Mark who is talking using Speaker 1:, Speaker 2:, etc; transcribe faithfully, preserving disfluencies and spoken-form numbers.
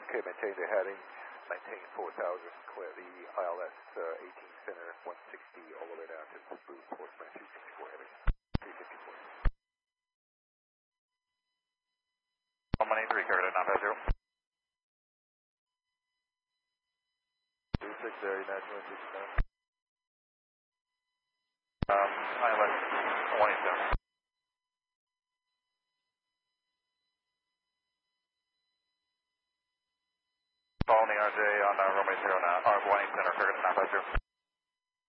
Speaker 1: Okay, maintain the heading. Maintain four thousand, clear the I L S uh, eighteen center, one sixty all the way down to the blue Portsmouth two sixty-four heading. three fifty-four.
Speaker 2: one eighty-three, carried at nine five zero.
Speaker 1: two six zero, national six nine.
Speaker 2: Um, I L S one eighty-seven. Following the R J on uh, runway zero now, R one eight center, carried at nine five zero.